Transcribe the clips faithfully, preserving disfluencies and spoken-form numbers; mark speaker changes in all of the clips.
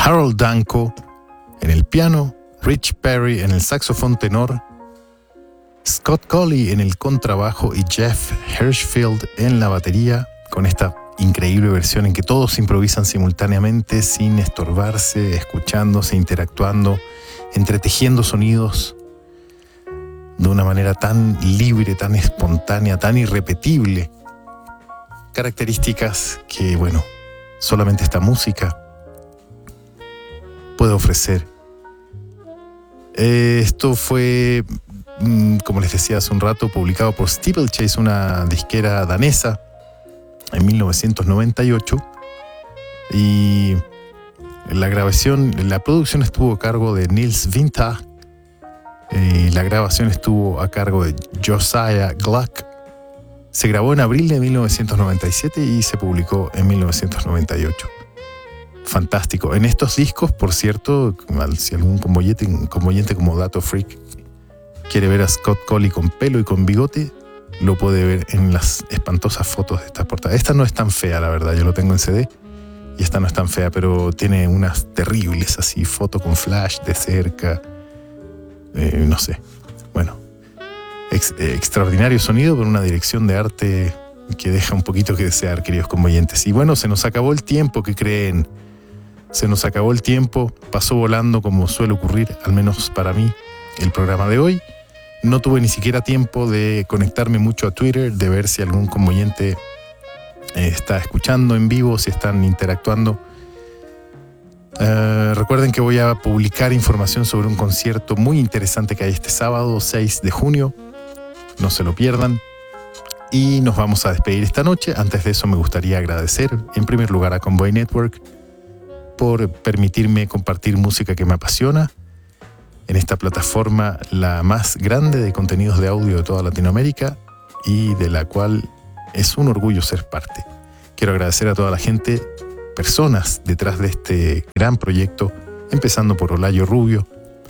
Speaker 1: Harold Danko en el piano, Rich Perry en el saxofón tenor, Scott Colley en el contrabajo y Jeff Hirschfield en la batería, con esta increíble versión en que todos improvisan simultáneamente sin estorbarse, escuchándose, interactuando, entretejiendo sonidos de una manera tan libre, tan espontánea, tan irrepetible. Características que, bueno, solamente esta música puede ofrecer. Eh, esto fue, como les decía hace un rato, publicado por Steeplechase, una disquera danesa, en mil novecientos noventa y ocho, y la grabación, la producción estuvo a cargo de Niels Vinta, y la grabación estuvo a cargo de Josiah Gluck. Se grabó en abril de mil novecientos noventa y siete y se publicó en mil novecientos noventa y ocho. Fantástico. En estos discos, por cierto, si algún convoyente, convoyente como Dato Freak quiere ver a Scott Colley con pelo y con bigote, lo puede ver en las espantosas fotos de estas portadas. Esta no es tan fea, la verdad, yo lo tengo en C D y esta no es tan fea, pero tiene unas terribles así, foto con flash de cerca, eh, no sé. Bueno, ex, eh, extraordinario sonido con una dirección de arte que deja un poquito que desear, queridos convoyentes. Y bueno, se nos acabó el tiempo, ¿qué creen? Se nos acabó el tiempo, pasó volando como suele ocurrir, al menos para mí, el programa de hoy. No tuve ni siquiera tiempo de conectarme mucho a Twitter, de ver si algún convoyente eh, está escuchando en vivo, si están interactuando. Uh, recuerden que voy a publicar información sobre un concierto muy interesante que hay este sábado, seis de junio. No se lo pierdan. Y nos vamos a despedir esta noche. Antes de eso me gustaría agradecer, en primer lugar, a Convoy Network por permitirme compartir música que me apasiona en esta plataforma, la más grande de contenidos de audio de toda Latinoamérica y de la cual es un orgullo ser parte. Quiero agradecer a toda la gente, personas detrás de este gran proyecto, empezando por Olayo Rubio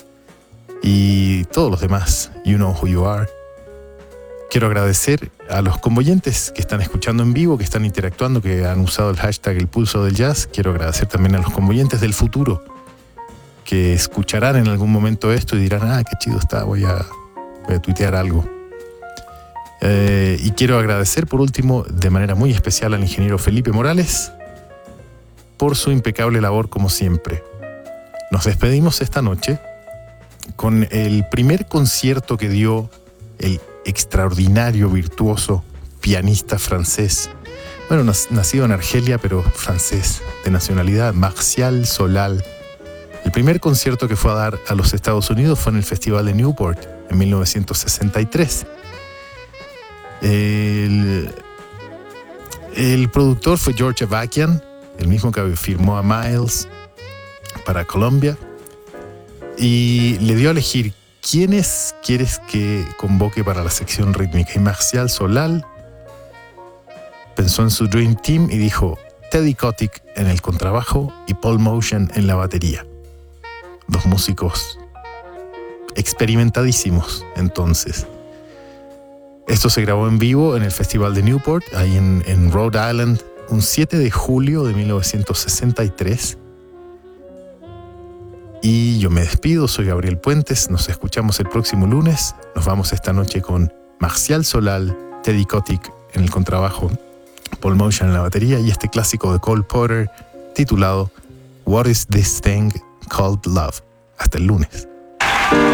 Speaker 1: y todos los demás. You know who you are. Quiero agradecer a los convoyentes que están escuchando en vivo, que están interactuando, que han usado el hashtag El Pulso del Jazz. Quiero agradecer también a los convoyentes del futuro, que escucharán en algún momento esto y dirán, ah, qué chido está, voy a, voy a tuitear algo. Eh, y quiero agradecer por último de manera muy especial al ingeniero Felipe Morales por su impecable labor como siempre. Nos despedimos esta noche con el primer concierto que dio el extraordinario, virtuoso pianista francés, bueno, nacido en Argelia pero francés de nacionalidad, Martial Solal. El primer concierto que fue a dar a los Estados Unidos fue en el Festival de Newport en mil novecientos sesenta y tres. El, el productor fue George Avakian, el mismo que firmó a Miles para Colombia, y le dio a elegir quiénes quieres que convoque para la sección rítmica. Y Martial Solal pensó en su Dream Team y dijo Teddy Kotick en el contrabajo y Paul Motian en la batería. Dos músicos experimentadísimos entonces. Esto se grabó en vivo en el Festival de Newport, ahí en, en Rhode Island, un siete de julio de mil novecientos sesenta y tres. Y yo me despido, soy Gabriel Puentes, nos escuchamos el próximo lunes. Nos vamos esta noche con Martial Solal, Teddy Kotick en el contrabajo, Paul Motian en la batería y este clásico de Cole Porter titulado What is this thing called love? Hasta el lunes.